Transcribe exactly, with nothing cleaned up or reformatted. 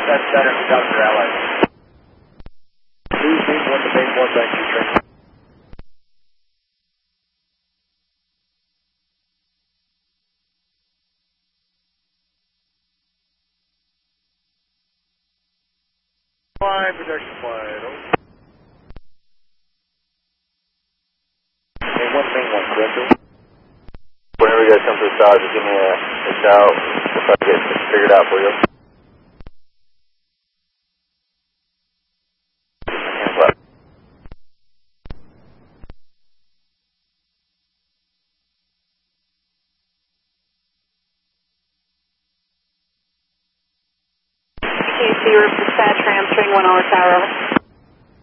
That's Saturn, Doctor Allied. Please leave one to base one, thank you, train. Flight, projection flight, over. Main one, main one, correct? Whenever you guys come to the tower, just give me a, a shout if I get it figured out for you. Hands left. K C, dispatch, Ram, string one hour tower.